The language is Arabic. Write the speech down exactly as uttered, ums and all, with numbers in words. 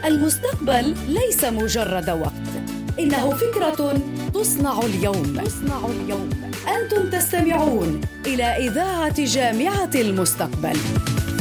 المستقبل ليس مجرد وقت، إنه فكرة تصنع اليوم. تصنع اليوم. أنتم تستمعون إلى إذاعة جامعة المستقبل.